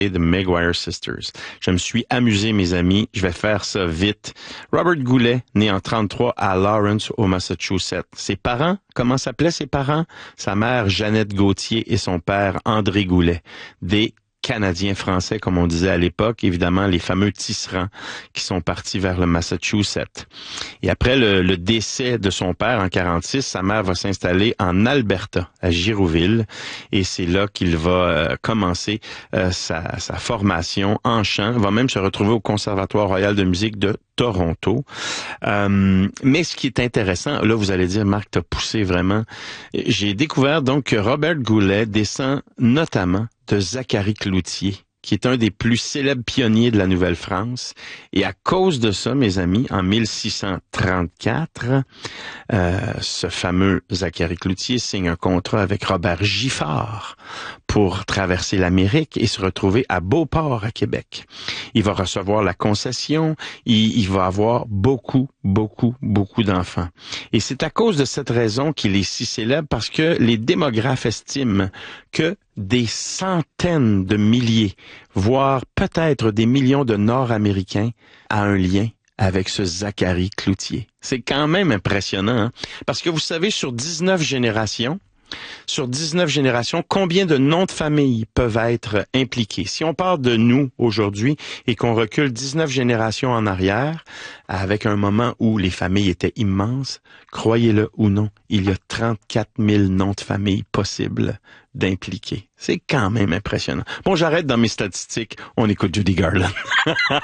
The Maguire Sisters. Je me suis amusé, mes amis. Je vais faire ça vite. Robert Goulet, né en 1933 à Lawrence, au Massachusetts. Ses parents, comment s'appelaient ses parents? Sa mère, Jeannette Gauthier, et son père, André Goulet. Des Canadiens français, comme on disait à l'époque, évidemment les fameux tisserands qui sont partis vers le Massachusetts. Et après le décès de son père en 46, sa mère va s'installer en Alberta, à Girouville, et c'est là qu'il va commencer sa formation en chant. Il va même se retrouver au Conservatoire royal de musique de Toronto. Mais ce qui est intéressant, là vous allez dire, Marc, t'as poussé vraiment. J'ai découvert donc que Robert Goulet descend notamment de Zacharie Cloutier, qui est un des plus célèbres pionniers de la Nouvelle-France. Et à cause de ça, mes amis, en 1634, ce fameux Zacharie Cloutier signe un contrat avec Robert Giffard pour traverser l'Amérique et se retrouver à Beauport, à Québec. Il va recevoir la concession, il va avoir beaucoup d'enfants. Et c'est à cause de cette raison qu'il est si célèbre, parce que les démographes estiment que des centaines de milliers, voire peut-être des millions de Nord-Américains a un lien avec ce Zacharie Cloutier. C'est quand même impressionnant, hein? Parce que vous savez, sur 19 générations, combien de noms de famille peuvent être impliqués? Si on part de nous aujourd'hui et qu'on recule 19 générations en arrière, avec un moment où les familles étaient immenses, croyez-le ou non, il y a 34 000 noms de famille possibles d'impliquer. C'est quand même impressionnant. Bon, j'arrête dans mes statistiques. On écoute Judy Garland.